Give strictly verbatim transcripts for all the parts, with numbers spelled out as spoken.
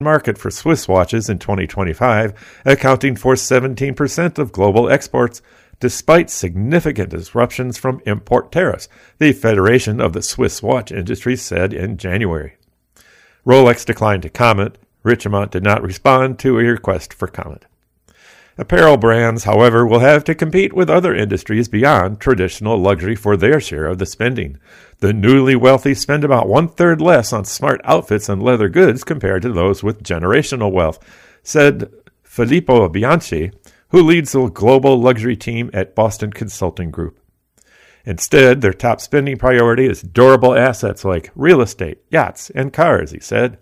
market for Swiss watches in twenty twenty-five, accounting for seventeen percent of global exports, despite significant disruptions from import tariffs, the Federation of the Swiss Watch Industry said in January. Rolex declined to comment. Richemont did not respond to a request for comment. Apparel brands, however, will have to compete with other industries beyond traditional luxury for their share of the spending. The newly wealthy spend about one-third less on smart outfits and leather goods compared to those with generational wealth, said Filippo Bianchi, who leads the global luxury team at Boston Consulting Group. Instead, their top spending priority is durable assets like real estate, yachts, and cars, he said.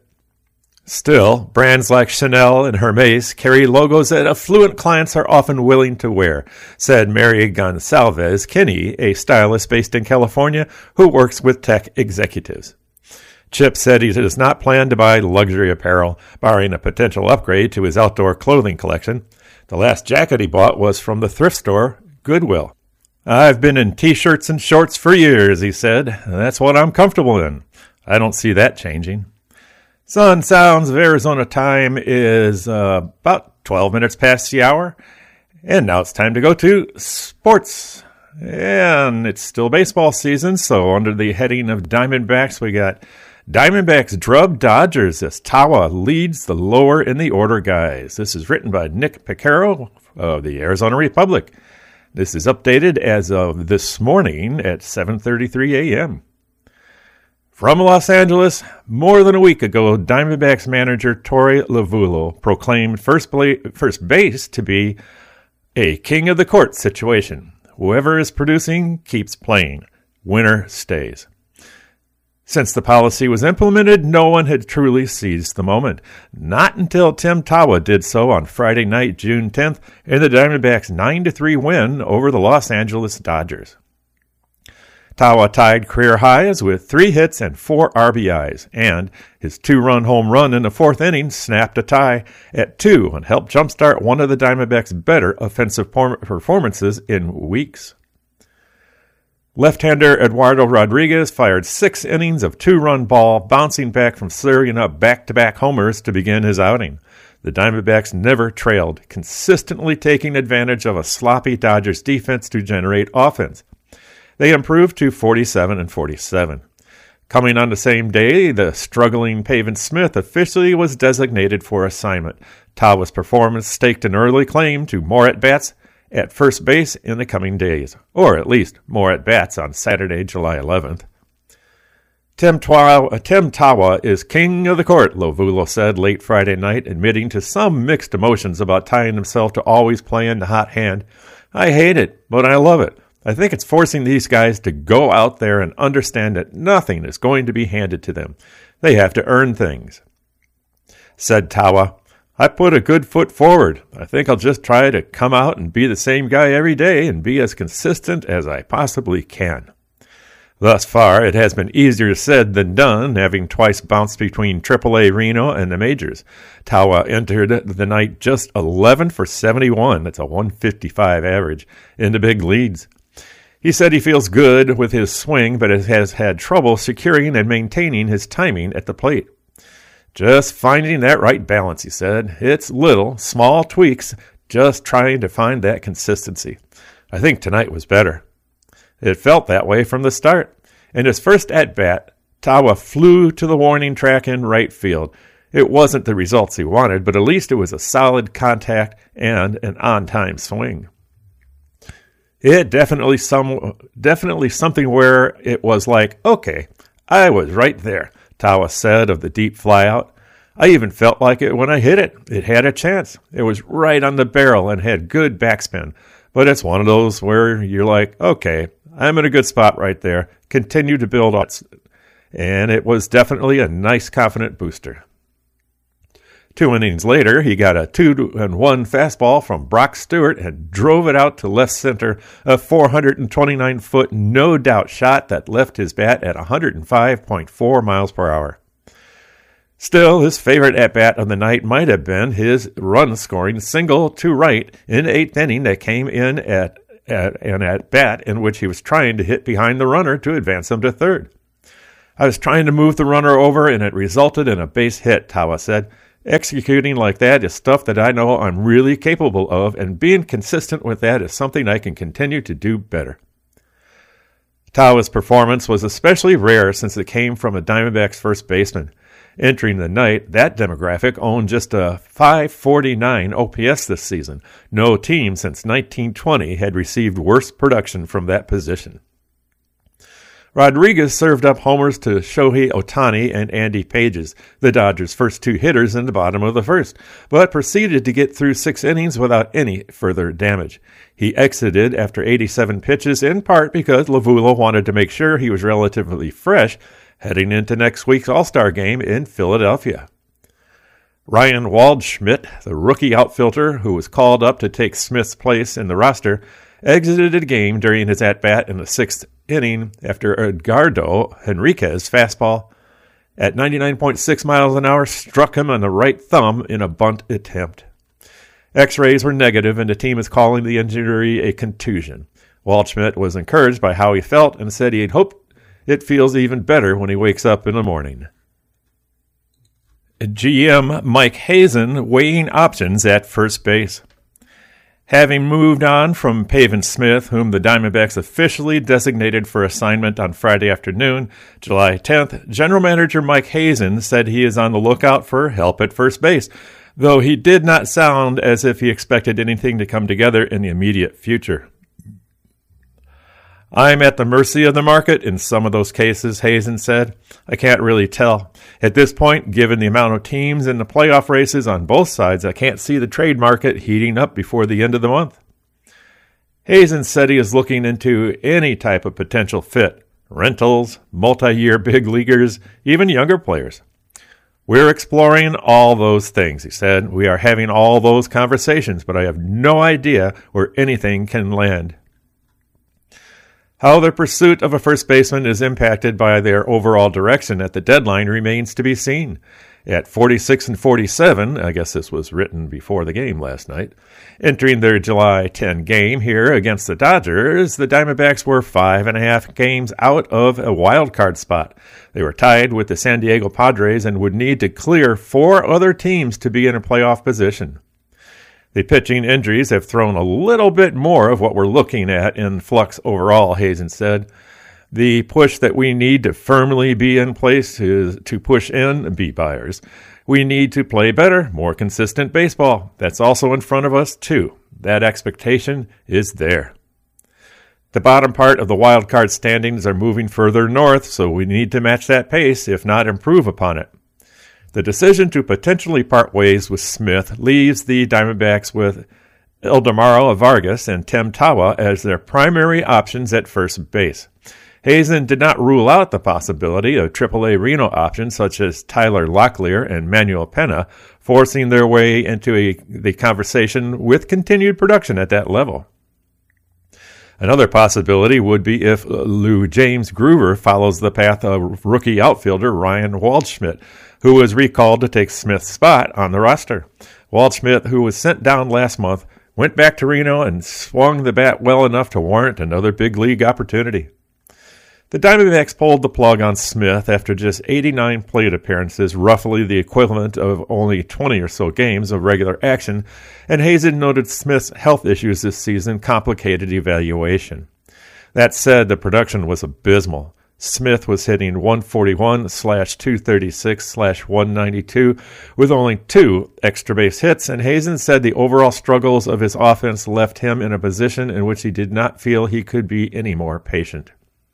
Still, brands like Chanel and Hermes carry logos that affluent clients are often willing to wear, said Mary Gonsalves Kinney, a stylist based in California who works with tech executives. Chip said he does not plan to buy luxury apparel, barring a potential upgrade to his outdoor clothing collection. The last jacket he bought was from the thrift store, Goodwill. I've been in t-shirts and shorts for years, he said. That's what I'm comfortable in. I don't see that changing. Sun Sounds of Arizona time is uh, about twelve minutes past the hour. And now it's time to go to sports. And it's still baseball season, so under the heading of Diamondbacks, we got Diamondbacks drub Dodgers as Tawa leads the lower in the order guys. This is written by Nick Picaro of the Arizona Republic. This is updated as of this morning at seven thirty-three a.m. From Los Angeles, more than a week ago, Diamondbacks manager Torey Lovullo proclaimed first, bla- first base to be a king of the court situation. Whoever is producing keeps playing. Winner stays. Since the policy was implemented, no one had truly seized the moment. Not until Tim Tawa did so on Friday night, June tenth, in the Diamondbacks' nine to three win over the Los Angeles Dodgers. Tawa tied career highs with three hits and four R B Is, and his two-run home run in the fourth inning snapped a tie at two and helped jumpstart one of the Diamondbacks' better offensive performances in weeks. Left-hander Eduardo Rodriguez fired six innings of two-run ball, bouncing back from slurring up back-to-back homers to begin his outing. The Diamondbacks never trailed, consistently taking advantage of a sloppy Dodgers defense to generate offense. They improved to forty-seven and forty-seven. Coming on the same day, the struggling Pavin Smith officially was designated for assignment. Tawa's performance staked an early claim to more at-bats at first base in the coming days, or at least more at-bats on Saturday, July eleventh. Tim Tawa, Tim Tawa is king of the court, Lovullo said late Friday night, admitting to some mixed emotions about tying himself to always playing the hot hand. I hate it, but I love it. I think it's forcing these guys to go out there and understand that nothing is going to be handed to them. They have to earn things. Said Tawa, I put a good foot forward. I think I'll just try to come out and be the same guy every day and be as consistent as I possibly can. Thus far, it has been easier said than done, having twice bounced between triple A Reno and the majors. Tawa entered the night just eleven for seventy-one, that's a one fifty-five average, in the big leads. He said he feels good with his swing, but has had trouble securing and maintaining his timing at the plate. Just finding that right balance, he said. It's little, small tweaks, just trying to find that consistency. I think tonight was better. It felt that way from the start. In his first at-bat, Tawa flew to the warning track in right field. It wasn't the results he wanted, but at least it was a solid contact and an on-time swing. It definitely some definitely something where it was like, okay, I was right there, Tawa said of the deep flyout. I even felt like it when I hit it. It had a chance. It was right on the barrel and had good backspin. But it's one of those where you're like, okay, I'm in a good spot right there. Continue to build on it. And it was definitely a nice, confident booster. Two innings later, he got a two and one fastball from Brock Stewart and drove it out to left center, a four hundred twenty-nine foot no-doubt shot that left his bat at one hundred five point four miles per hour. Still, his favorite at-bat of the night might have been his run-scoring single to right in the eighth inning that came in at, at an at-bat in which he was trying to hit behind the runner to advance him to third. I was trying to move the runner over, and it resulted in a base hit, Tawa said. Executing like that is stuff that I know I'm really capable of, and being consistent with that is something I can continue to do better. Tawa's performance was especially rare since it came from a Diamondbacks first baseman. Entering the night, that demographic owned just a five forty-nine O P S this season. No team since nineteen twenty had received worse production from that position. Rodriguez served up homers to Shohei Ohtani and Andy Pages, the Dodgers' first two hitters in the bottom of the first, but proceeded to get through six innings without any further damage. He exited after eighty-seven pitches, in part because Lovullo wanted to make sure he was relatively fresh heading into next week's All-Star game in Philadelphia. Ryan Waldschmidt, the rookie outfielder who was called up to take Smith's place in the roster, exited the game during his at-bat in the sixth inning after Edgardo Henriquez's fastball at ninety-nine point six miles an hour struck him on the right thumb in a bunt attempt. X-rays were negative, and the team is calling the injury a contusion. Waldschmidt was encouraged by how he felt and said he'd hoped it feels even better when he wakes up in the morning. G M Mike Hazen weighing options at first base. Having moved on from Pavin Smith, whom the Diamondbacks officially designated for assignment on Friday afternoon, July tenth, General Manager Mike Hazen said he is on the lookout for help at first base, though he did not sound as if he expected anything to come together in the immediate future. I'm at the mercy of the market in some of those cases, Hazen said. I can't really tell. At this point, given the amount of teams in the playoff races on both sides, I can't see the trade market heating up before the end of the month. Hazen said he is looking into any type of potential fit, rentals, multi-year big leaguers, even younger players. We're exploring all those things, he said. We are having all those conversations, but I have no idea where anything can land. How their pursuit of a first baseman is impacted by their overall direction at the deadline remains to be seen. At forty-six and forty-seven, I guess this was written before the game last night, entering their July tenth game here against the Dodgers, the Diamondbacks were five and a half games out of a wild card spot. They were tied with the San Diego Padres and would need to clear four other teams to be in a playoff position. The pitching injuries have thrown a little bit more of what we're looking at in flux overall, Hazen said. The push that we need to firmly be in place is to push in B buyers. We need to play better, more consistent baseball. That's also in front of us, too. That expectation is there. The bottom part of the wild card standings are moving further north, so we need to match that pace, if not improve upon it. The decision to potentially part ways with Smith leaves the Diamondbacks with Ildemaro Vargas and Tim Tawa as their primary options at first base. Hazen did not rule out the possibility of triple A Reno options such as Tyler Locklear and Manuel Pena forcing their way into a, the conversation with continued production at that level. Another possibility would be if Lou James Groover follows the path of rookie outfielder Ryan Waldschmidt, who was recalled to take Smith's spot on the roster. Waldschmidt, who was sent down last month, went back to Reno and swung the bat well enough to warrant another big league opportunity. The Diamondbacks pulled the plug on Smith after just eighty-nine plate appearances, roughly the equivalent of only twenty or so games of regular action, and Hazen noted Smith's health issues this season complicated evaluation. That said, the production was abysmal. Smith was hitting one forty-one slash two thirty-six slash one ninety-two with only two extra base hits, and Hazen said the overall struggles of his offense left him in a position in which he did not feel he could be any more patient.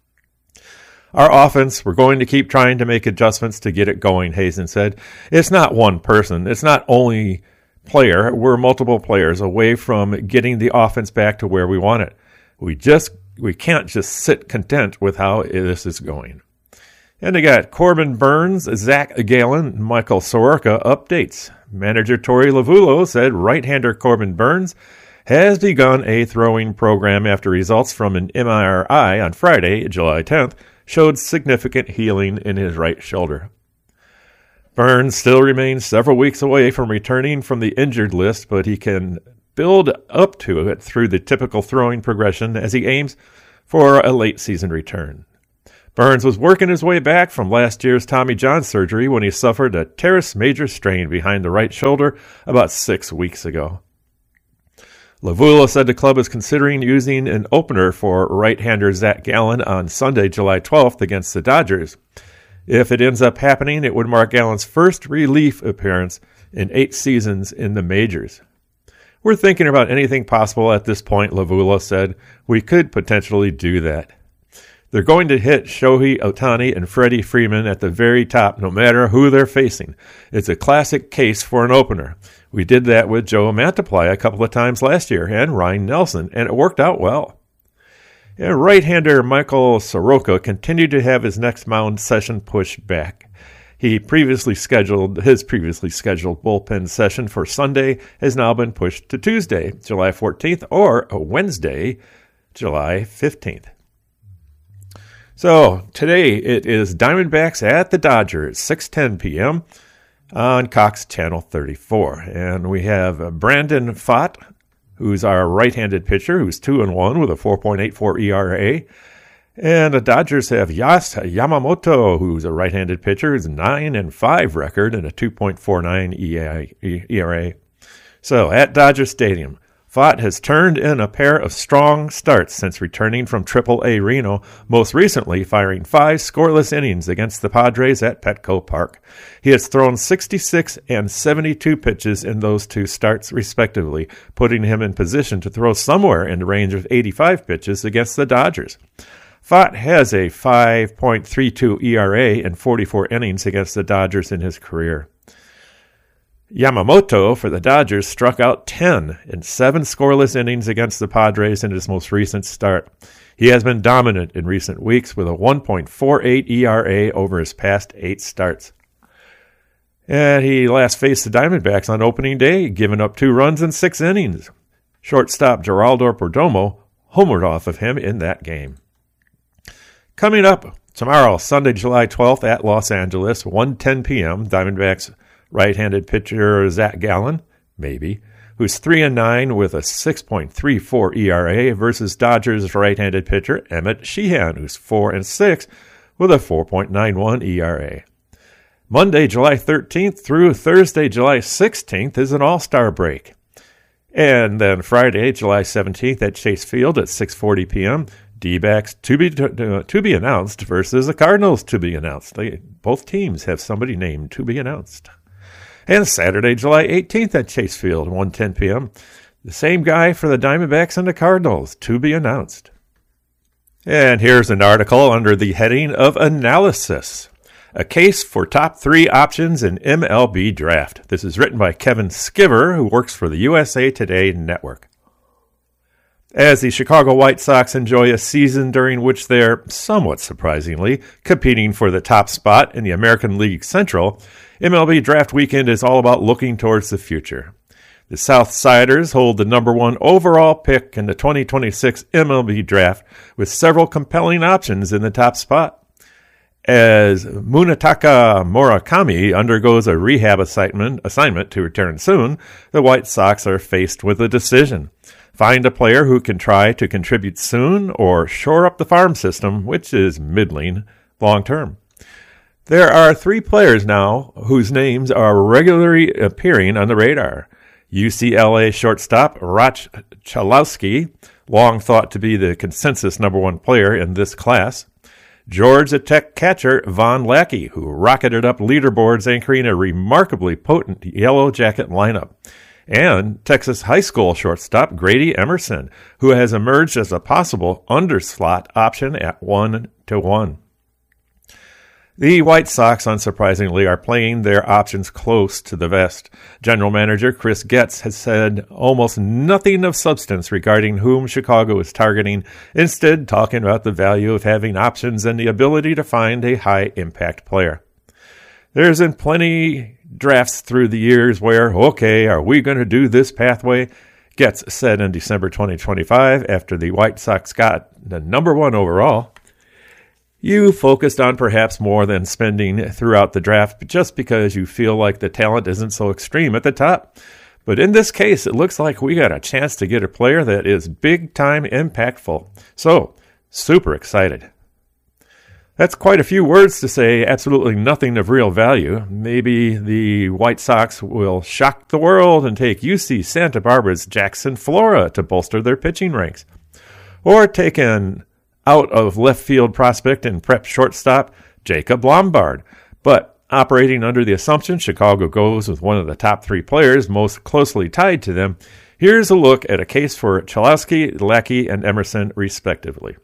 Our offense, we're going to keep trying to make adjustments to get it going, Hazen said. It's not one person. It's not only player. We're multiple players away from getting the offense back to where we want it. We just We can't just sit content with how this is going. And they got Corbin Burns, Zach Gallen, and Michael Soroka updates. Manager Torey Lovullo said right-hander Corbin Burns has begun a throwing program after results from an M R I on Friday, July tenth, showed significant healing in his right shoulder. Burns still remains several weeks away from returning from the injured list, but he can build up to it through the typical throwing progression as he aims for a late-season return. Burns was working his way back from last year's Tommy John surgery when he suffered a teres major strain behind the right shoulder about six weeks ago. Lavula said the club is considering using an opener for right-hander Zach Gallen on Sunday, July twelfth against the Dodgers. If it ends up happening, it would mark Gallen's first relief appearance in eight seasons in the majors. We're thinking about anything possible at this point, Lavula said. We could potentially do that. They're going to hit Shohei Ohtani and Freddie Freeman at the very top, no matter who they're facing. It's a classic case for an opener. We did that with Joe Mantiply a couple of times last year and Ryan Nelson, and it worked out well. And right-hander Michael Soroka continued to have his next mound session pushed back. He previously scheduled his previously scheduled bullpen session for Sunday has now been pushed to Tuesday, July fourteenth, or Wednesday, July fifteenth. So today it is Diamondbacks at the Dodgers, six ten p.m. on Cox Channel thirty-four. And we have Brandon Pfaadt, who's our right-handed pitcher, who's two and one with a four point eight four E R A. And the Dodgers have Yas Yamamoto, who's a right-handed pitcher, who's nine and five record and a two point four nine E R A. So at Dodger Stadium, Pfaadt has turned in a pair of strong starts since returning from triple A Reno, most recently firing five scoreless innings against the Padres at Petco Park. He has thrown sixty-six and seventy-two pitches in those two starts, respectively, putting him in position to throw somewhere in the range of eighty-five pitches against the Dodgers. Pfaadt has a five point three two E R A and forty-four innings against the Dodgers in his career. Yamamoto for the Dodgers struck out ten in seven scoreless innings against the Padres in his most recent start. He has been dominant in recent weeks with a one point four eight E R A over his past eight starts. And he last faced the Diamondbacks on opening day, giving up two runs in six innings. Shortstop Geraldo Perdomo homered off of him in that game. Coming up tomorrow, Sunday, July twelfth at Los Angeles, one ten p.m., Diamondbacks right-handed pitcher Zach Gallen, maybe, who's three and nine with a six point three four E R A versus Dodgers right-handed pitcher Emmett Sheehan, who's four and six with a four point nine one E R A. Monday, July thirteenth through Thursday, July sixteenth is an all-star break. And then Friday, July seventeenth at Chase Field at six forty p.m., D-backs to be to, to be announced versus the Cardinals to be announced. They, both teams have somebody named to be announced. And Saturday, July eighteenth at Chase Field, one ten p.m., the same guy for the Diamondbacks and the Cardinals to be announced. And here's an article under the heading of Analysis, a case for top three options in M L B draft. This is written by Kevin Skiver, who works for the U S A Today network. As the Chicago White Sox enjoy a season during which they're, somewhat surprisingly, competing for the top spot in the American League Central, M L B Draft Weekend is all about looking towards the future. The Southsiders hold the number one overall pick in the twenty twenty-six M L B Draft with several compelling options in the top spot. As Munetaka Murakami undergoes a rehab assignment, assignment to return soon, the White Sox are faced with a decision. Find a player who can try to contribute soon or shore up the farm system, which is middling long-term. There are three players now whose names are regularly appearing on the radar. U C L A shortstop Rach Chalowski, long thought to be the consensus number one player in this class. Georgia Tech catcher Von Lackey, who rocketed up leaderboards anchoring a remarkably potent Yellow Jacket lineup. And Texas high school shortstop Grady Emerson, who has emerged as a possible underslot option at one to one. The White Sox, unsurprisingly, are playing their options close to the vest. General Manager Chris Getz has said almost nothing of substance regarding whom Chicago is targeting, instead talking about the value of having options and the ability to find a high-impact player. There's been plenty drafts through the years where, okay, are we going to do this pathway? Getz said in December twenty twenty-five, after the White Sox got the number one overall, you focused on perhaps more than spending throughout the draft just because you feel like the talent isn't so extreme at the top. But in this case, it looks like we got a chance to get a player that is big-time impactful. So, super excited. That's quite a few words to say absolutely nothing of real value. Maybe the White Sox will shock the world and take U C Santa Barbara's Jackson Flora to bolster their pitching ranks. Or take an out-of-left-field prospect and prep shortstop Jacob Lombard. But operating under the assumption Chicago goes with one of the top three players most closely tied to them, here's a look at a case for Cholowski, Lackey, and Emerson, respectively.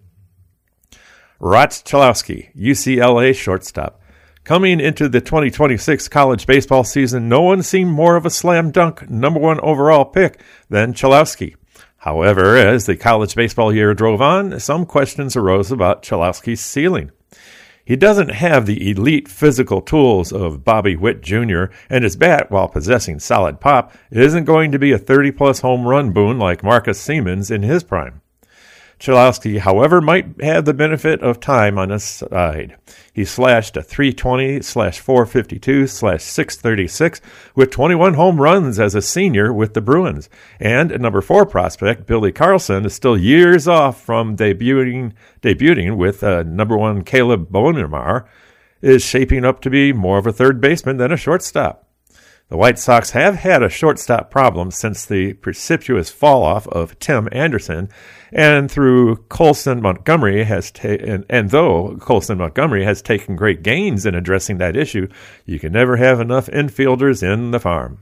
Rots Cholowski, U C L A shortstop. Coming into the twenty twenty-six college baseball season, no one seemed more of a slam dunk number one overall pick than Cholowski. However, as the college baseball year drove on, some questions arose about Cholowski's ceiling. He doesn't have the elite physical tools of Bobby Witt Junior, and his bat, while possessing solid pop, isn't going to be a thirty-plus home run boon like Marcus Siemens in his prime. Cholowski, however, might have the benefit of time on his side. He slashed a three twenty slash four fifty-two slash six thirty-six with twenty-one home runs as a senior with the Bruins. And number four prospect, Billy Carlson, is still years off from debuting, debuting with uh, number one Caleb Bonamar, is shaping up to be more of a third baseman than a shortstop. The White Sox have had a shortstop problem since the precipitous fall-off of Tim Anderson, and through Colson Montgomery has ta- and, and though Colson Montgomery has taken great gains in addressing that issue, you can never have enough infielders in the farm.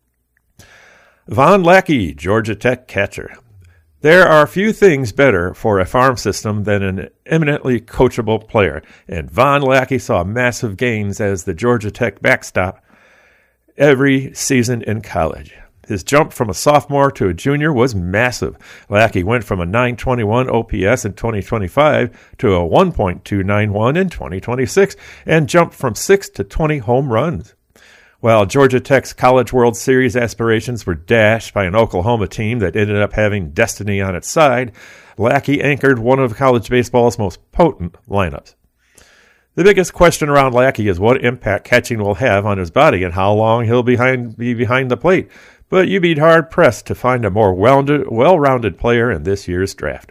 Von Lackey, Georgia Tech catcher. There are few things better for a farm system than an eminently coachable player, and Von Lackey saw massive gains as the Georgia Tech backstop every season in college. His jump from a sophomore to a junior was massive. Lackey went from a nine twenty-one O P S in twenty twenty-five to a one point two nine one in twenty twenty-six and jumped from six to twenty home runs. While Georgia Tech's College World Series aspirations were dashed by an Oklahoma team that ended up having destiny on its side, Lackey anchored one of college baseball's most potent lineups. The biggest question around Lackey is what impact catching will have on his body and how long he'll behind, be behind the plate, but you'd be hard-pressed to find a more well-rounded, well-rounded player in this year's draft.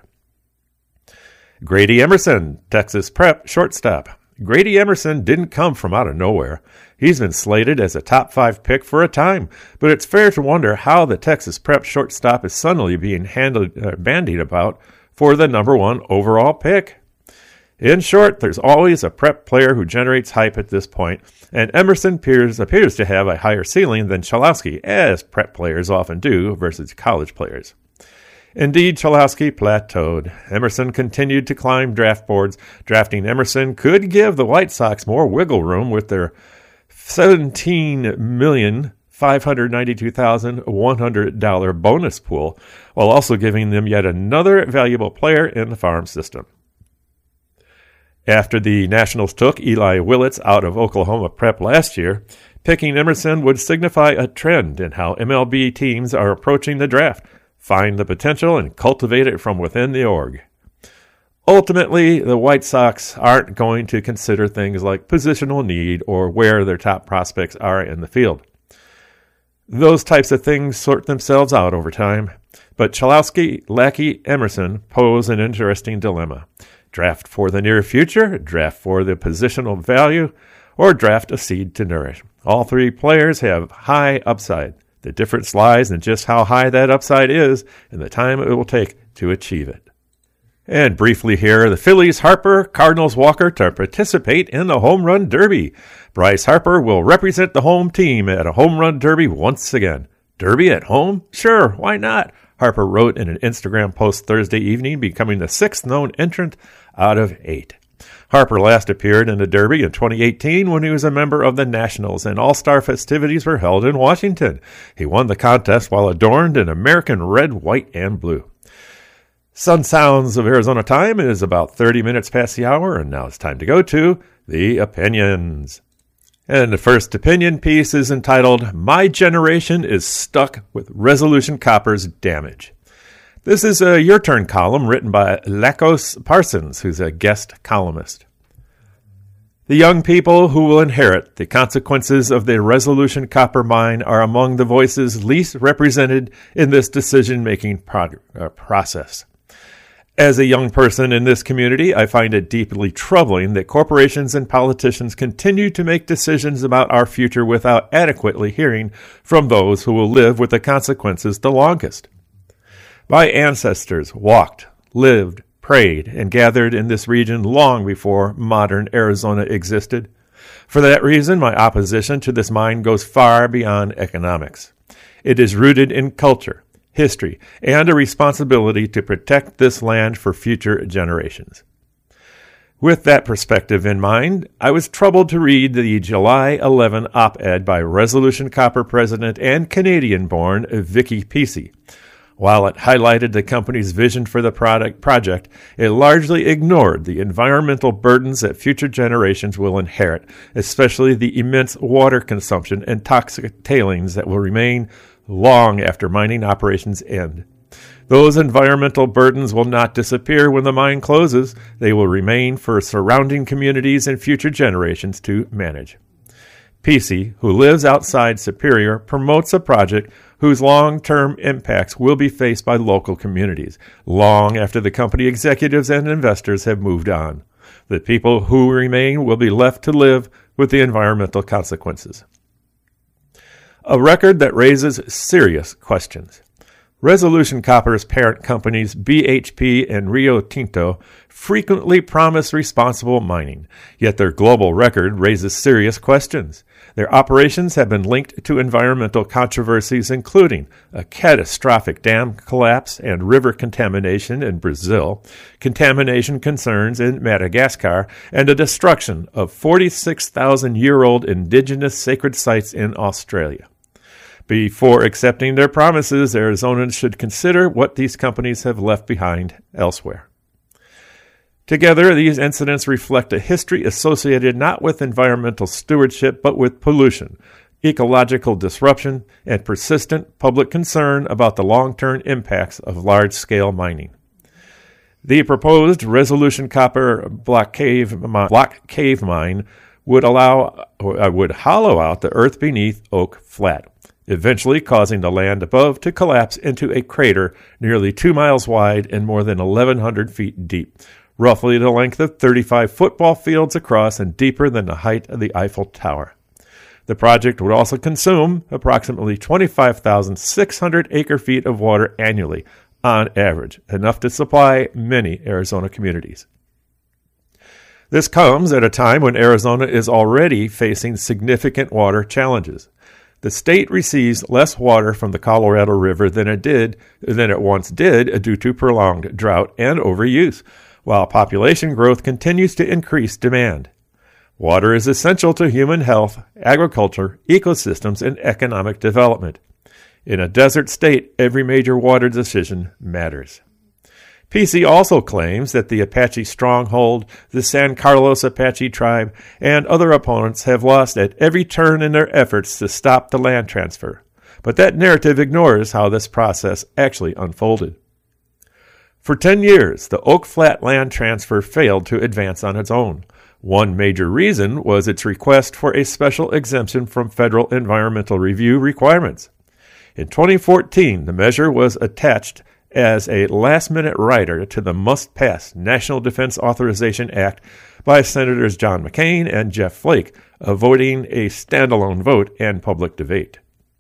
Grady Emerson, Texas Prep shortstop. Grady Emerson didn't come from out of nowhere. He's been slated as a top five pick for a time, but it's fair to wonder how the Texas Prep shortstop is suddenly being handled, uh, bandied about for the number one overall pick. In short, there's always a prep player who generates hype at this point, and Emerson appears, appears to have a higher ceiling than Cholowski, as prep players often do versus college players. Indeed, Cholowski plateaued. Emerson continued to climb draft boards. Drafting Emerson could give the White Sox more wiggle room with their seventeen million five hundred ninety-two thousand one hundred dollars bonus pool, while also giving them yet another valuable player in the farm system. After the Nationals took Eli Willits out of Oklahoma Prep last year, picking Emerson would signify a trend in how M L B teams are approaching the draft, find the potential, and cultivate it from within the org. Ultimately, the White Sox aren't going to consider things like positional need or where their top prospects are in the field. Those types of things sort themselves out over time, but Cholowski, Lackey, Emerson pose an interesting dilemma. Draft for the near future, draft for the positional value, or draft a seed to nourish. All three players have high upside. The difference lies in just how high that upside is and the time it will take to achieve it. And briefly here, the Phillies Harper, Cardinals Walker to participate in the Home Run Derby. Bryce Harper will represent the home team at a Home Run Derby once again. Derby at home? Sure, why not? Harper wrote in an Instagram post Thursday evening, becoming the sixth known entrant out of eight. Harper last appeared in the Derby in twenty eighteen when he was a member of the Nationals, and all-star festivities were held in Washington. He won the contest while adorned in American red, white, and blue. Sun Sounds of Arizona time is about thirty minutes past the hour, and now it's time to go to the opinions. And the first opinion piece is entitled, My Generation is Stuck with Resolution Copper's Damage. This is a Your Turn column written by Lakos Parsons, who's a guest columnist. The young people who will inherit the consequences of the Resolution Copper mine are among the voices least represented in this decision-making prog- uh, process. As a young person in this community, I find it deeply troubling that corporations and politicians continue to make decisions about our future without adequately hearing from those who will live with the consequences the longest. My ancestors walked, lived, prayed, and gathered in this region long before modern Arizona existed. For that reason, my opposition to this mine goes far beyond economics. It is rooted in culture, history, and a responsibility to protect this land for future generations. With that perspective in mind, I was troubled to read the July eleventh op-ed by Resolution Copper president and Canadian-born Vicky Pesce. While it highlighted the company's vision for the product project, it largely ignored the environmental burdens that future generations will inherit, especially the immense water consumption and toxic tailings that will remain long after mining operations end. Those environmental burdens will not disappear when the mine closes. They will remain for surrounding communities and future generations to manage. Pesce, who lives outside Superior, promotes a project whose long-term impacts will be faced by local communities, long after the company executives and investors have moved on. The people who remain will be left to live with the environmental consequences. A record that raises serious questions. Resolution Copper's parent companies B H P and Rio Tinto frequently promise responsible mining, yet their global record raises serious questions. Their operations have been linked to environmental controversies, including a catastrophic dam collapse and river contamination in Brazil, contamination concerns in Madagascar, and the destruction of forty-six thousand year old indigenous sacred sites in Australia. Before accepting their promises, Arizonans should consider what these companies have left behind elsewhere. Together, these incidents reflect a history associated not with environmental stewardship, but with pollution, ecological disruption, and persistent public concern about the long-term impacts of large-scale mining. The proposed Resolution Copper block cave, block cave mine would allow uh, would hollow out the earth beneath Oak Flat, eventually causing the land above to collapse into a crater nearly two miles wide and more than eleven hundred feet deep, roughly the length of thirty-five football fields across and deeper than the height of the Eiffel Tower. The project would also consume approximately twenty-five thousand six hundred acre-feet of water annually, on average, enough to supply many Arizona communities. This comes at a time when Arizona is already facing significant water challenges. The state receives less water from the Colorado River than it did than it once did due to prolonged drought and overuse, while population growth continues to increase demand. Water is essential to human health, agriculture, ecosystems, and economic development. In a desert state, every major water decision matters. Pesce also claims that the Apache stronghold, the San Carlos Apache tribe, and other opponents have lost at every turn in their efforts to stop the land transfer. But that narrative ignores how this process actually unfolded. For ten years, the Oak Flat land transfer failed to advance on its own. One major reason was its request for a special exemption from federal environmental review requirements. In twenty fourteen, the measure was attached as a last-minute rider to the must-pass National Defense Authorization Act by Senators John McCain and Jeff Flake, avoiding a standalone vote and public debate.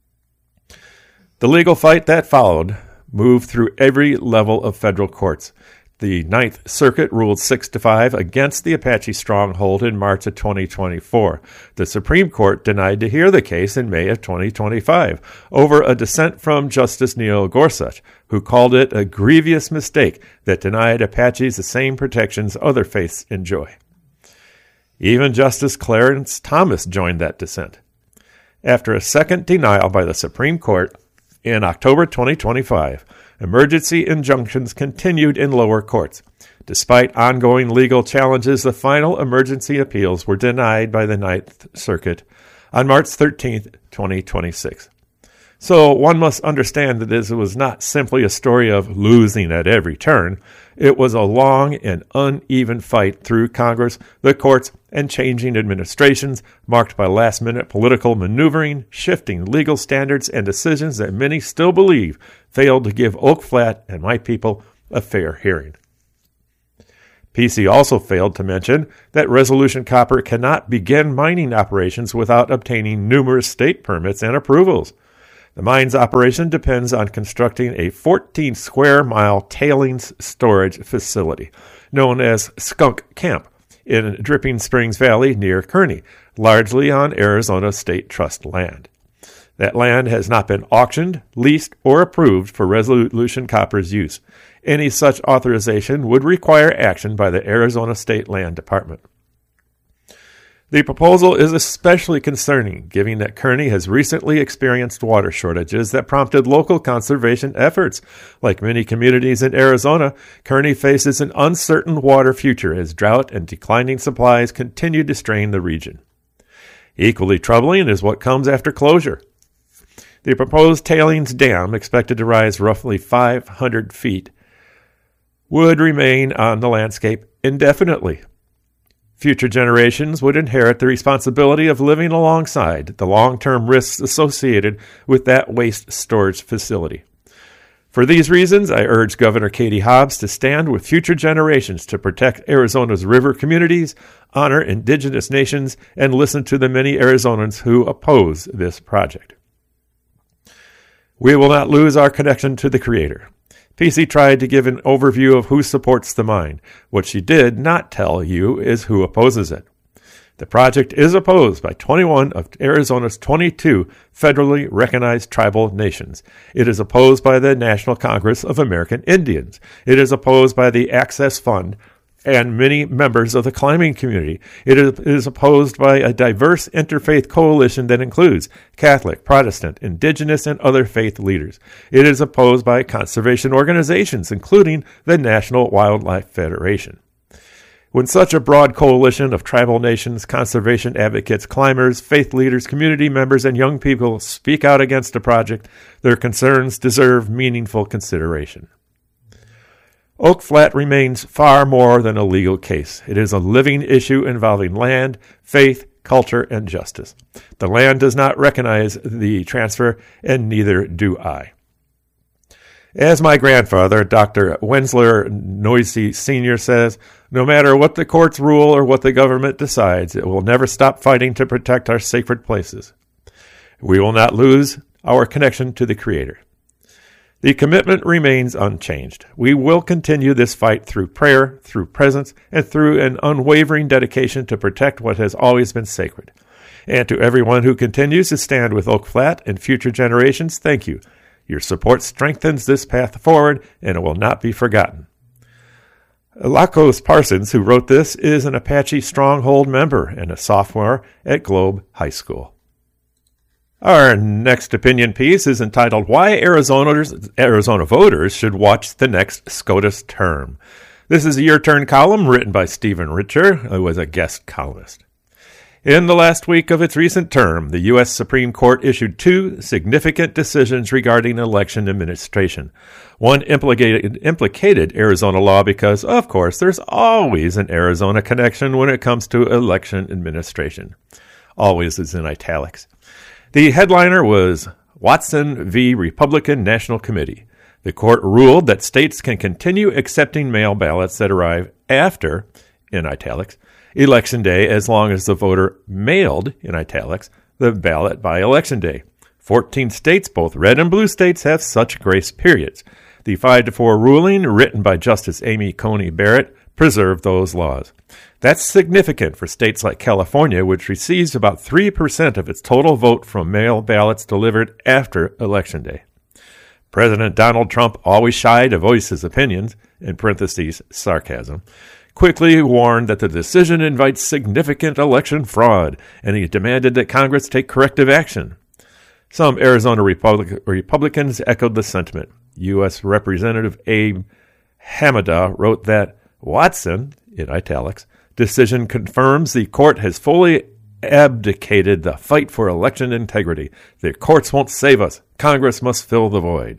The legal fight that followed moved through every level of federal courts. The Ninth Circuit ruled six to five against the Apache stronghold in March of twenty twenty-four. The Supreme Court denied to hear the case in May of twenty twenty-five over a dissent from Justice Neil Gorsuch, who called it a grievous mistake that denied Apaches the same protections other faiths enjoy. Even Justice Clarence Thomas joined that dissent. After a second denial by the Supreme Court in October twenty twenty-five, emergency injunctions continued in lower courts. Despite ongoing legal challenges, the final emergency appeals were denied by the Ninth Circuit on March thirteenth, twenty twenty-six. So one must understand that this was not simply a story of losing at every turn. It was a long and uneven fight through Congress, the courts, and changing administrations, marked by last-minute political maneuvering, shifting legal standards, and decisions that many still believe failed to give Oak Flat and my people a fair hearing. P C also failed to mention that Resolution Copper cannot begin mining operations without obtaining numerous state permits and approvals. The mine's operation depends on constructing a fourteen square mile tailings storage facility, known as Skunk Camp, in Dripping Springs Valley near Kearney, largely on Arizona State Trust land. That land has not been auctioned, leased, or approved for Resolution Copper's use. Any such authorization would require action by the Arizona State Land Department. The proposal is especially concerning, given that Kearney has recently experienced water shortages that prompted local conservation efforts. Like many communities in Arizona, Kearney faces an uncertain water future as drought and declining supplies continue to strain the region. Equally troubling is what comes after closure. The proposed tailings dam, expected to rise roughly five hundred feet, would remain on the landscape indefinitely. Future generations would inherit the responsibility of living alongside the long-term risks associated with that waste storage facility. For these reasons, I urge Governor Katie Hobbs to stand with future generations to protect Arizona's river communities, honor indigenous nations, and listen to the many Arizonans who oppose this project. We will not lose our connection to the Creator. P C tried to give an overview of who supports the mine. What she did not tell you is who opposes it. The project is opposed by twenty-one of Arizona's twenty-two federally recognized tribal nations. It is opposed by the National Congress of American Indians. It is opposed by the Access Fund and many members of the climbing community. It is, it is opposed by a diverse interfaith coalition that includes Catholic, Protestant, Indigenous, and other faith leaders. It is opposed by conservation organizations, including the National Wildlife Federation. When such a broad coalition of tribal nations, conservation advocates, climbers, faith leaders, community members, and young people speak out against a project, their concerns deserve meaningful consideration. Oak Flat remains far more than a legal case. It is a living issue involving land, faith, culture, and justice. The land does not recognize the transfer, and neither do I. As my grandfather, Doctor Wensler Noisy Senior says, no matter what the courts rule or what the government decides, it will never stop fighting to protect our sacred places. We will not lose our connection to the Creator. The commitment remains unchanged. We will continue this fight through prayer, through presence, and through an unwavering dedication to protect what has always been sacred. And to everyone who continues to stand with Oak Flat and future generations, thank you. Your support strengthens this path forward, and it will not be forgotten. Lacos Parsons, who wrote this, is an Apache Stronghold member and a sophomore at Globe High School. Our next opinion piece is entitled, Why Arizona's, Arizona Voters Should Watch the Next SCOTUS Term. This is a Your Turn column written by Stephen Richer, who was a guest columnist. In the last week of its recent term, the U S Supreme Court issued two significant decisions regarding election administration. One implicated, implicated Arizona law because, of course, there's always an Arizona connection when it comes to election administration. Always is in italics. The headliner was Watson v. Republican National Committee. The court ruled that states can continue accepting mail ballots that arrive after, in italics, Election Day as long as the voter mailed, in italics, the ballot by Election Day. Fourteen states, both red and blue states, have such grace periods. The five to four ruling, written by Justice Amy Coney Barrett, preserved those laws. That's significant for states like California, which receives about three percent of its total vote from mail ballots delivered after Election Day. President Donald Trump, always shy to voice his opinions, in parentheses, sarcasm, quickly warned that the decision invites significant election fraud, and he demanded that Congress take corrective action. Some Arizona Republic- Republicans echoed the sentiment. U S Representative Abe Hamada wrote that Watson, in italics, decision confirms the court has fully abdicated the fight for election integrity. The courts won't save us. Congress must fill the void.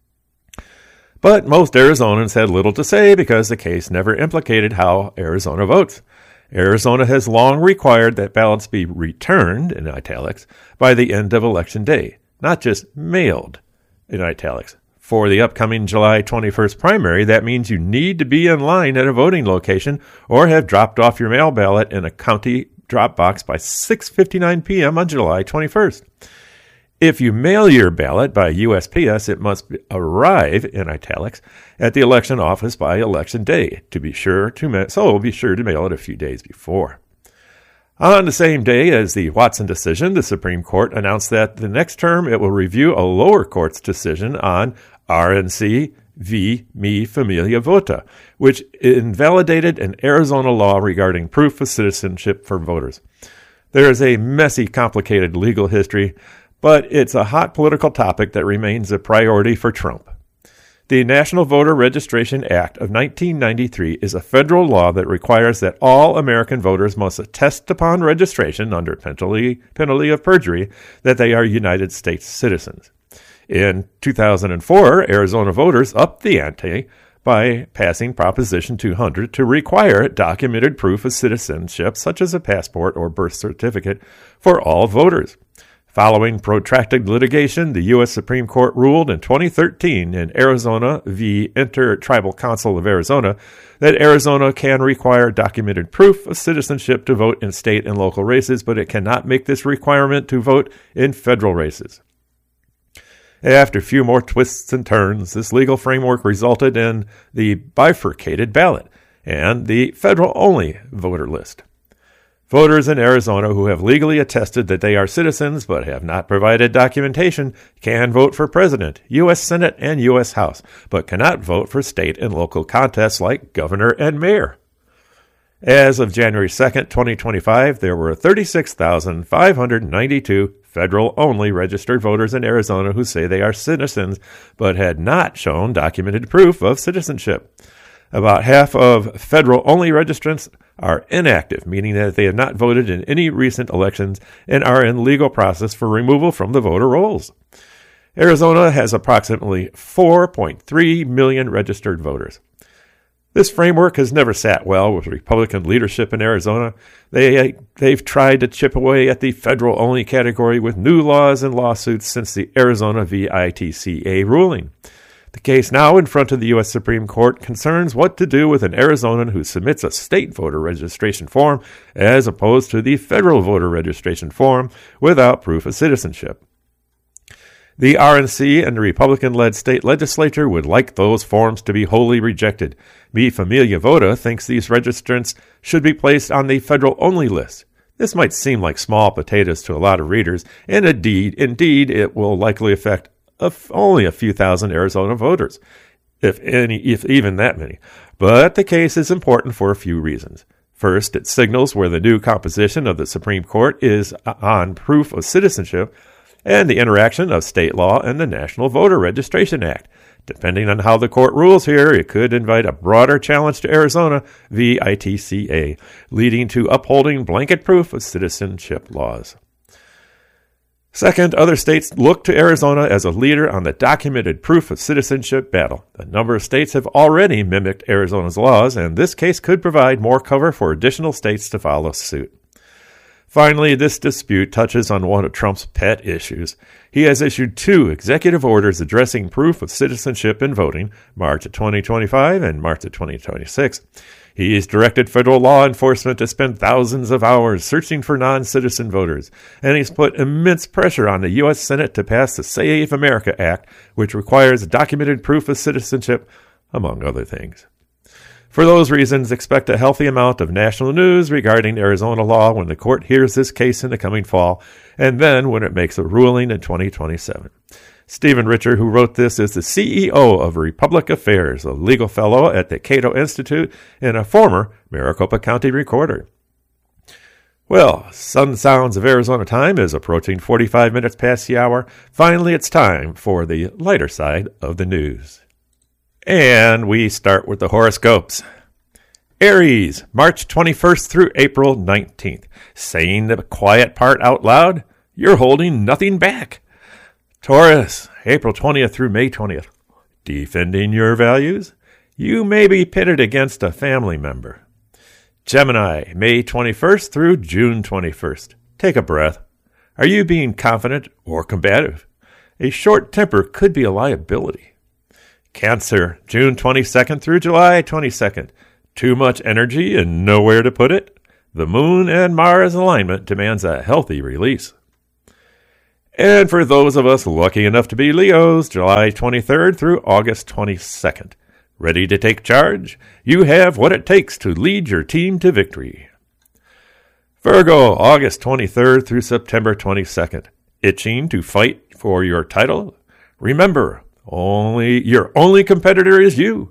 But most Arizonans had little to say because the case never implicated how Arizona votes. Arizona has long required that ballots be returned, in italics, by the end of Election Day, not just mailed, in italics, For the upcoming July twenty-first primary, that means you need to be in line at a voting location or have dropped off your mail ballot in a county drop box by six fifty-nine p.m. on July twenty-first. If you mail your ballot by U S P S, it must arrive, in italics, at the election office by election day. To be sure to ma- so be sure to mail it a few days before. On the same day as the Watson decision, the Supreme Court announced that the next term it will review a lower court's decision on R N C v. Mi Familia Vota, which invalidated an Arizona law regarding proof of citizenship for voters. There is a messy, complicated legal history, but it's a hot political topic that remains a priority for Trump. The National Voter Registration Act of nineteen ninety-three is a federal law that requires that all American voters must attest upon registration under penalty, penalty of perjury that they are United States citizens. In two thousand four, Arizona voters upped the ante by passing Proposition two hundred to require documented proof of citizenship, such as a passport or birth certificate, for all voters. Following protracted litigation, the U S Supreme Court ruled in twenty thirteen in Arizona v. Inter-Tribal Council of Arizona that Arizona can require documented proof of citizenship to vote in state and local races, but it cannot make this requirement to vote in federal races. After a few more twists and turns, this legal framework resulted in the bifurcated ballot and the federal-only voter list. Voters in Arizona who have legally attested that they are citizens but have not provided documentation can vote for president, U S Senate, and U S House, but cannot vote for state and local contests like governor and mayor. As of January second, twenty twenty-five, there were thirty-six thousand five hundred ninety-two federal-only registered voters in Arizona who say they are citizens but had not shown documented proof of citizenship. About half of federal-only registrants are inactive, meaning that they have not voted in any recent elections and are in legal process for removal from the voter rolls. Arizona has approximately four point three million registered voters. This framework has never sat well with Republican leadership in Arizona. They, they've tried to chip away at the federal-only category with new laws and lawsuits since the Arizona v. I T C A ruling. The case now in front of the U S Supreme Court concerns what to do with an Arizonan who submits a state voter registration form as opposed to the federal voter registration form without proof of citizenship. The R N C and the Republican-led state legislature would like those forms to be wholly rejected. Mi Familia Vota thinks these registrants should be placed on the federal-only list. This might seem like small potatoes to a lot of readers, and indeed, indeed, it will likely affect Of only a few thousand Arizona voters, if any, if even that many. But the case is important for a few reasons. First, it signals where the new composition of the Supreme Court is on proof of citizenship and the interaction of state law and the National Voter Registration Act. Depending on how the court rules here, it could invite a broader challenge to Arizona v. I T C A, leading to upholding blanket proof of citizenship laws. Second, other states look to Arizona as a leader on the documented proof of citizenship battle. A number of states have already mimicked Arizona's laws, and this case could provide more cover for additional states to follow suit. Finally, this dispute touches on one of Trump's pet issues. He has issued two executive orders addressing proof of citizenship in voting, March of twenty twenty-five and March of twenty twenty-six. He's directed federal law enforcement to spend thousands of hours searching for non-citizen voters, and he's put immense pressure on the U S Senate to pass the Save America Act, which requires documented proof of citizenship, among other things. For those reasons, expect a healthy amount of national news regarding Arizona law when the court hears this case in the coming fall, and then when it makes a ruling in twenty twenty-seven. Stephen Richer, who wrote this, is the C E O of Republic Affairs, a legal fellow at the Cato Institute and a former Maricopa County recorder. Well, Sun Sounds of Arizona time is approaching forty-five minutes past the hour. Finally, it's time for the lighter side of the news. And we start with the horoscopes. Aries, March twenty-first through April nineteenth. Saying the quiet part out loud, you're holding nothing back. Taurus, April twentieth through May twentieth. Defending your values? You may be pitted against a family member. Gemini, May twenty-first through June twenty-first. Take a breath. Are you being confident or combative? A short temper could be a liability. Cancer, June twenty-second through July twenty-second. Too much energy and nowhere to put it? The Moon and Mars alignment demands a healthy release. And for those of us lucky enough to be Leos, July twenty-third through August twenty-second. Ready to take charge? You have what it takes to lead your team to victory. Virgo, August twenty-third through September twenty-second. Itching to fight for your title? Remember, only your only competitor is you.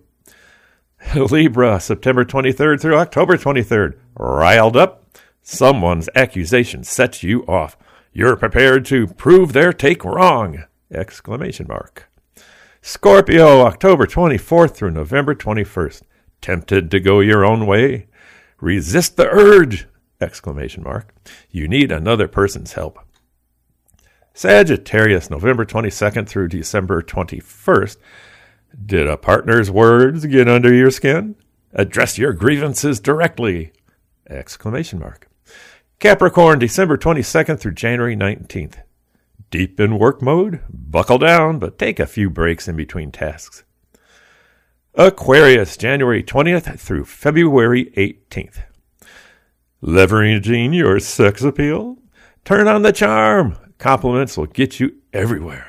Libra, September twenty-third through October twenty-third. Riled up? Someone's accusation sets you off. You're prepared to prove their take wrong! Exclamation mark. Scorpio, October twenty-fourth through November twenty-first. Tempted to go your own way? Resist the urge! Exclamation mark. You need another person's help. Sagittarius, November twenty-second through December twenty-first. Did a partner's words get under your skin? Address your grievances directly! Exclamation mark. Capricorn, December twenty-second through January nineteenth. Deep in work mode? Buckle down, but take a few breaks in between tasks. Aquarius, January twentieth through February eighteenth. Leveraging your sex appeal? Turn on the charm! Compliments will get you everywhere.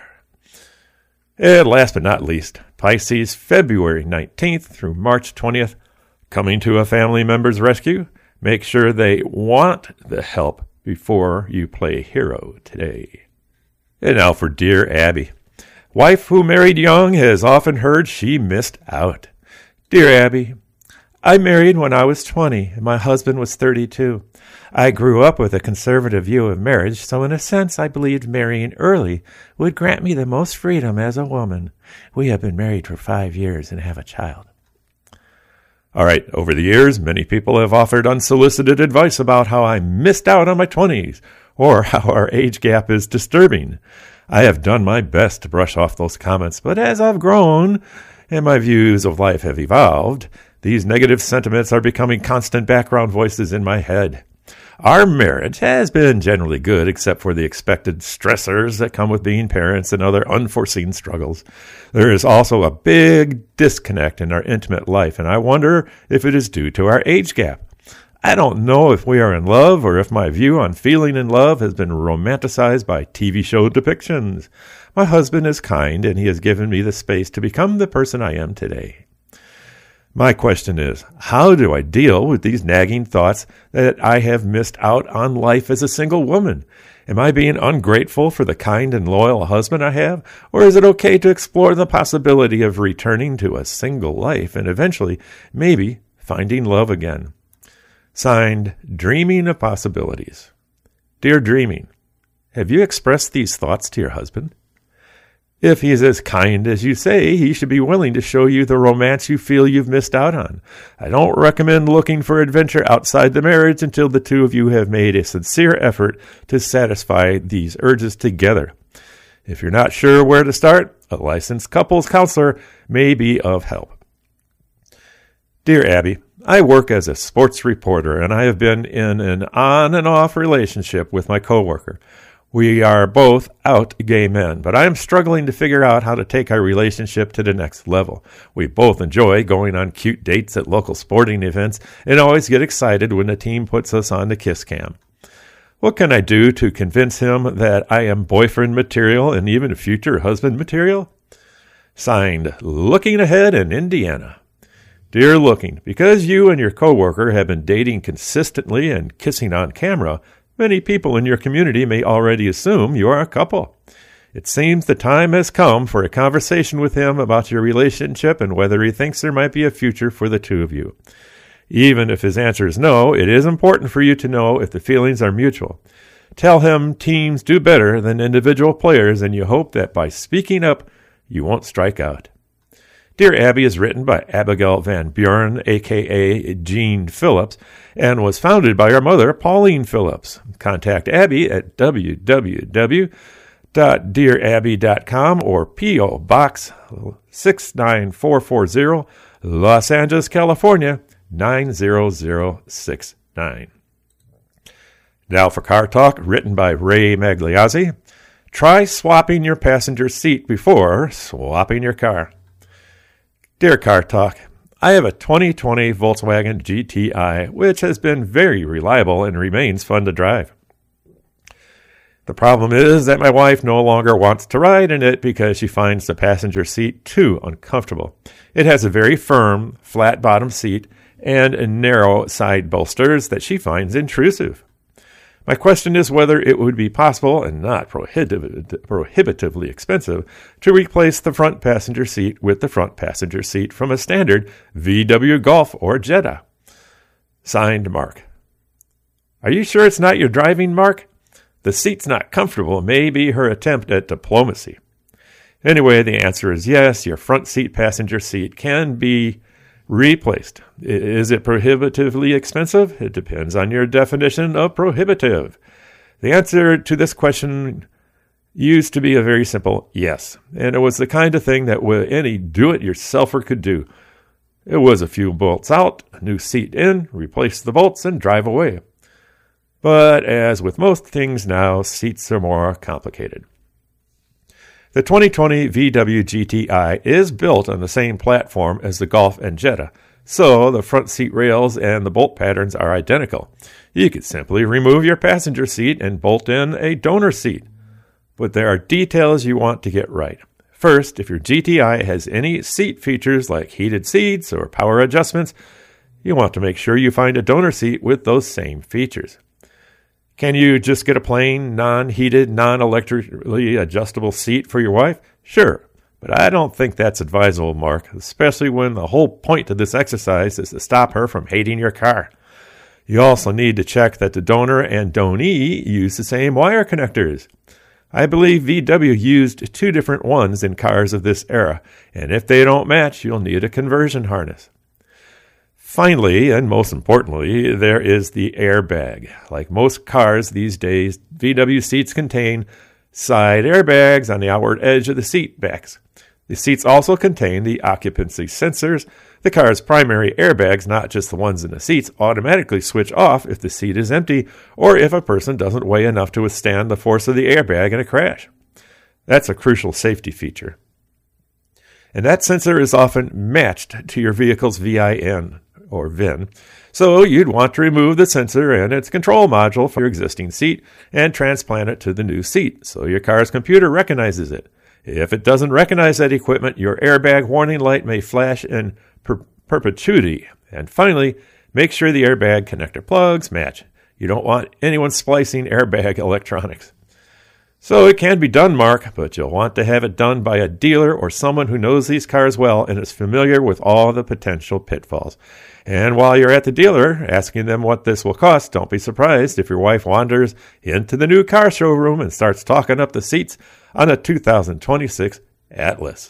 And last but not least, Pisces, February nineteenth through March twentieth. Coming to a family member's rescue? Make sure they want the help before you play hero today. And now for Dear Abby. Wife who married young has often heard she missed out. Dear Abby, I married when I was twenty and my husband was thirty-two. I grew up with a conservative view of marriage, so in a sense I believed marrying early would grant me the most freedom as a woman. We have been married for five years and have a child. All right, over the years, many people have offered unsolicited advice about how I missed out on my twenties, or how our age gap is disturbing. I have done my best to brush off those comments, but as I've grown and my views of life have evolved, these negative sentiments are becoming constant background voices in my head. Our marriage has been generally good, except for the expected stressors that come with being parents and other unforeseen struggles. There is also a big disconnect in our intimate life, and I wonder if it is due to our age gap. I don't know if we are in love or if my view on feeling in love has been romanticized by T V show depictions. My husband is kind, and he has given me the space to become the person I am today. My question is, how do I deal with these nagging thoughts that I have missed out on life as a single woman? Am I being ungrateful for the kind and loyal husband I have? Or is it okay to explore the possibility of returning to a single life and eventually, maybe, finding love again? Signed, Dreaming of Possibilities. Dear Dreaming, have you expressed these thoughts to your husband? If he is as kind as you say, he should be willing to show you the romance you feel you've missed out on. I don't recommend looking for adventure outside the marriage until the two of you have made a sincere effort to satisfy these urges together. If you're not sure where to start, a licensed couples counselor may be of help. Dear Abby, I work as a sports reporter, and I have been in an on and off relationship with my coworker. We are both out gay men, but I am struggling to figure out how to take our relationship to the next level. We both enjoy going on cute dates at local sporting events and always get excited when the team puts us on the kiss cam. What can I do to convince him that I am boyfriend material and even future husband material? Signed, Looking Ahead in Indiana. Dear Looking, because you and your coworker have been dating consistently and kissing on camera, many people in your community may already assume you are a couple. It seems the time has come for a conversation with him about your relationship and whether he thinks there might be a future for the two of you. Even if his answer is no, it is important for you to know if the feelings are mutual. Tell him teams do better than individual players, and you hope that by speaking up, you won't strike out. Dear Abby is written by Abigail Van Buren, a k a. Jean Phillips, and was founded by her mother, Pauline Phillips. Contact Abby at w w w dot dear abby dot com or P O. Box six nine four four zero, Los Angeles, California, nine zero zero six nine. Now for Car Talk, written by Ray Magliazzi. Try swapping your passenger seat before swapping your car. Dear Car Talk, I have a twenty twenty Volkswagen G T I, which has been very reliable and remains fun to drive. The problem is that my wife no longer wants to ride in it because she finds the passenger seat too uncomfortable. It has a very firm, flat bottom seat and narrow side bolsters that she finds intrusive. My question is whether it would be possible and not prohibitive, prohibitively expensive to replace the front passenger seat with the front passenger seat from a standard V W Golf or Jetta. Signed, Mark. Are you sure it's not your driving, Mark? The seat's not comfortable may be her attempt at diplomacy. Anyway, the answer is yes, your front seat passenger seat can be replaced. Is it prohibitively expensive? It depends on your definition of prohibitive. The answer to this question used to be a very simple yes, and it was the kind of thing that any do-it-yourselfer could do. It was a few bolts out, a new seat in, replace the bolts, and drive away. But as with most things now, seats are more complicated. The twenty twenty V W G T I is built on the same platform as the Golf and Jetta, so the front seat rails and the bolt patterns are identical. You could simply remove your passenger seat and bolt in a donor seat. But there are details you want to get right. First, if your G T I has any seat features like heated seats or power adjustments, you want to make sure you find a donor seat with those same features. Can you just get a plain, non-heated, non-electrically adjustable seat for your wife? Sure, but I don't think that's advisable, Mark, especially when the whole point of this exercise is to stop her from hating your car. You also need to check that the donor and donee use the same wire connectors. I believe V W used two different ones in cars of this era, and if they don't match, you'll need a conversion harness. Finally, and most importantly, there is the airbag. Like most cars these days, V W seats contain side airbags on the outward edge of the seat backs. The seats also contain the occupancy sensors. The car's primary airbags, not just the ones in the seats, automatically switch off if the seat is empty or if a person doesn't weigh enough to withstand the force of the airbag in a crash. That's a crucial safety feature. And that sensor is often matched to your vehicle's V I N. Or V I N. So you'd want to remove the sensor and its control module from your existing seat and transplant it to the new seat so your car's computer recognizes it. If it doesn't recognize that equipment, your airbag warning light may flash in per- perpetuity. And finally, make sure the airbag connector plugs match. You don't want anyone splicing airbag electronics. So it can be done, Mark, but you'll want to have it done by a dealer or someone who knows these cars well and is familiar with all the potential pitfalls. And while you're at the dealer asking them what this will cost, don't be surprised if your wife wanders into the new car showroom and starts talking up the seats on a two thousand twenty-six Atlas.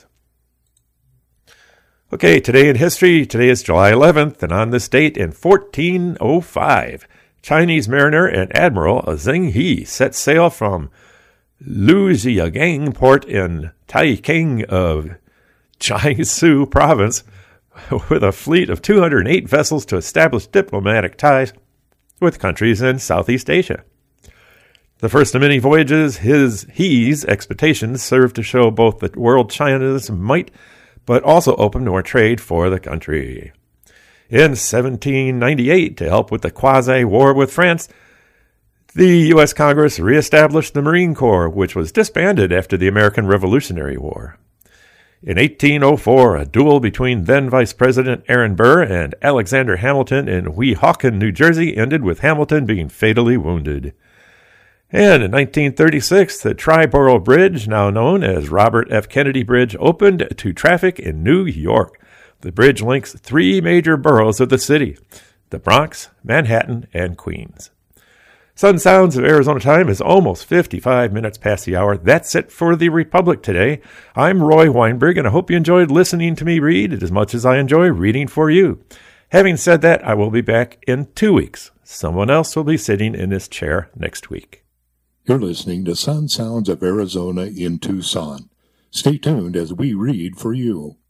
Okay, today in history, today is July eleventh, and on this date in fourteen oh five, Chinese mariner and admiral Zheng He set sail from Lujiagang port in Taiking of Jiangsu province with a fleet of two hundred eight vessels to establish diplomatic ties with countries in Southeast Asia. The first of many voyages, his he's expeditions served to show both the world China's might, but also open more trade for the country. In seventeen ninety-eight, to help with the quasi-war with France, the U S Congress reestablished the Marine Corps, which was disbanded after the American Revolutionary War. In eighteen oh four, a duel between then Vice President Aaron Burr and Alexander Hamilton in Weehawken, New Jersey, ended with Hamilton being fatally wounded. And in nineteen thirty-six, the Triborough Bridge, now known as Robert F. Kennedy Bridge, opened to traffic in New York. The bridge links three major boroughs of the city: the Bronx, Manhattan, and Queens. Sun Sounds of Arizona time is almost fifty-five minutes past the hour. That's it for the Republic today. I'm Roy Weinberg, and I hope you enjoyed listening to me read as much as I enjoy reading for you. Having said that, I will be back in two weeks. Someone else will be sitting in this chair next week. You're listening to Sun Sounds of Arizona in Tucson. Stay tuned as we read for you.